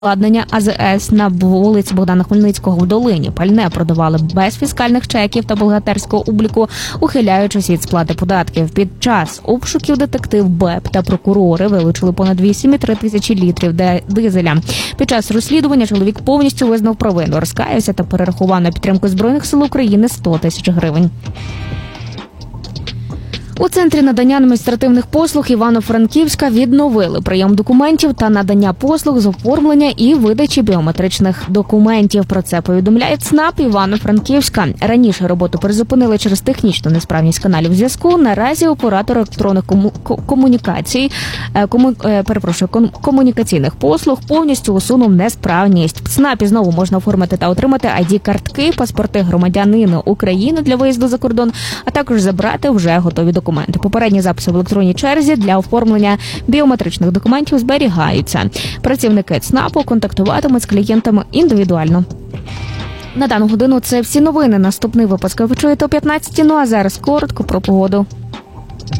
обладнання АЗС на вулиці Богдана Хмельницького в Долині. Пальне продавали без фіскальних чеків та бухгалтерського обліку, ухиляючись від сплати податків. Під час обшуків детектив БЕП та прокурори вилучили понад 8,3 тисячі літрів дизеля. Під час розслідування чоловік повністю визнав провину, розкаявся та перерахував на підтримку Збройних сил України 100 тисяч гривень. У Центрі надання адміністративних послуг Івано-Франківська відновили прийом документів та надання послуг з оформлення і видачі біометричних документів. Про це повідомляє ЦНАП Івано-Франківська. Раніше роботу призупинили через технічну несправність каналів зв'язку. Наразі оператор електронних комунікаційних послуг повністю усунув несправність. В ЦНАПі знову можна оформити та отримати ID-картки, паспорти громадянина України для виїзду за кордон, а також забрати вже готові документи. Попередні записи в електронній черзі для оформлення біометричних документів зберігаються. Працівники ЦНАПу контактуватимуть з клієнтами індивідуально. На дану годину це всі новини. Наступний випуск ви почуєте о 15:00, а зараз коротко про погоду.